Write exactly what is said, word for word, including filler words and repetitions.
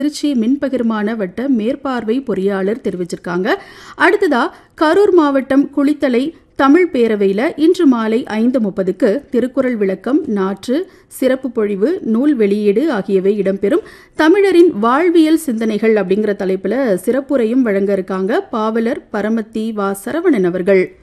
திருச்சி மின்பகிர்மான வட்ட மேற்பார்வை பொறியாளர் தெரிவிச்சிருக்காங்க. அடுத்ததா கரூர் மாவட்டம் குளித்தலை தமிழ் பேரவையில் இன்று மாலை ஐந்து முப்பதுக்கு திருக்குறள் விளக்கம், நாற்று, சிறப்பு பொழிவு, நூல் வெளியீடு ஆகியவை இடம்பெறும். தமிழரின் வாழ்வியல் சிந்தனைகள் அப்படிங்கிற தலைப்பில் சிறப்புரையும் வழங்க இருக்காங்க பாவலர் பரமத்தி வா சரவணன் அவர்கள்.